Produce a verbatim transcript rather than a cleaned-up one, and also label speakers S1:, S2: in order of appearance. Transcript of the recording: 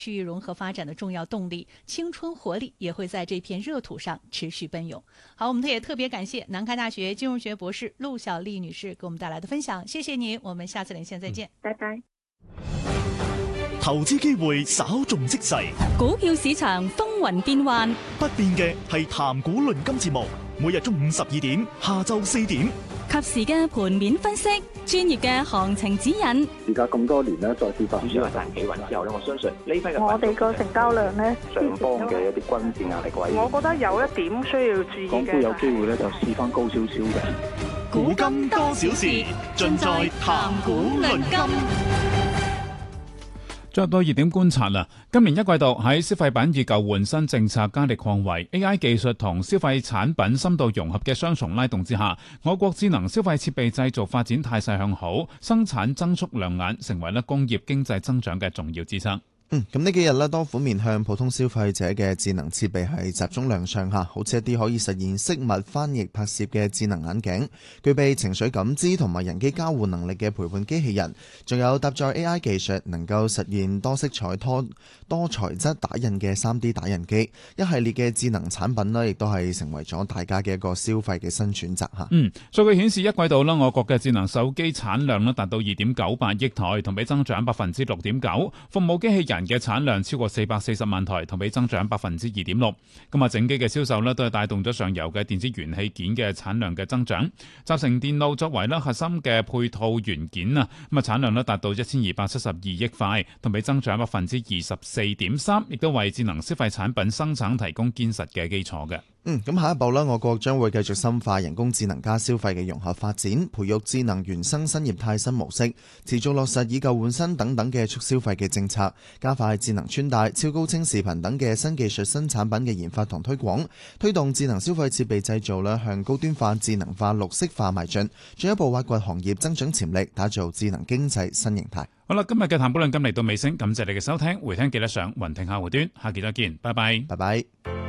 S1: 区域融合发展的重要动力，青春活力也会在这片热土上持续奔涌。好，我们也特别感谢南开大学金融学博士陆小丽女士给我们带来的分享，谢谢你，我们下次连线再见。
S2: 嗯、拜拜。
S3: 投資機會稍縱即逝，
S4: 股票市場風雲變幻，
S3: 不變嘅係談股論金節目，每日中午十二點，下晝四點，
S4: 及時嘅盤面分析，專業嘅行情指引。
S5: 而家咁多年咧，再次發
S6: 主要係大企穩之後咧，我相信呢批嘅
S2: 我哋個成交量咧，
S5: 上方嘅一啲均線壓力位，
S2: 我覺得有一點需要注意嘅。
S5: 港股有機會咧就試翻高少少嘅。
S3: 股金多少事，盡在談股論金。
S7: 再到熱點觀察啦，今年一季度喺消費品以舊換新政策加力擴圍、A I 技術同消費產品深度融合嘅雙重拉動之下，我國智能消費設備製造發展態勢向好，生產增速亮眼，成為咧工業經濟增長嘅重要支撐。
S8: 嗯，咁呢幾日咧，多款面向普通消費者嘅智能設備係集中亮相嚇，好似一啲可以實現飾物翻譯拍攝嘅智能眼鏡，具備情緒感知同埋人機交互能力嘅陪伴機器人，仲有搭載 A I 技術能夠實現多色彩多多材質打印嘅 三 D 打印機，一系列嘅智能產品呢，亦都係成為咗大家嘅一個消費嘅新選擇嚇。
S7: 嗯，數據顯示一季度呢，我國嘅智能手機產量呢達到二點九八億台，同比增長百分之六點九，服務機器人嘅產量超過四百四十萬台，同比增長百分之二點六。咁啊，整機嘅銷售呢都係帶動咗上游嘅電子元器件嘅產量嘅增長。集成電路作為咧核心嘅配套元件啊，咁啊產量呢達到一千二百七十二億塊，同比增長百分之二十四點三，亦都為智能消費產品生產提供堅實嘅基礎嘅。
S8: 嗯，咁下一步呢，我國將會繼續深化人工智能加消費嘅融合發展，培育智能原生新業態新模式，持續落實以舊換新等等嘅促消費嘅政策，加快智能穿戴、超高清視頻等嘅新技術新產品嘅研發同推廣，推動智能消費設備製造呢向高端化、智能化、綠色化邁進，進一步挖掘行業增長潛力，打造智能經濟新形態。
S7: 好啦，今日嘅談股論金嚟到尾聲，感謝你嘅收聽，回聽記得上雲聽客戶端，下期再見，拜拜，
S8: 拜拜。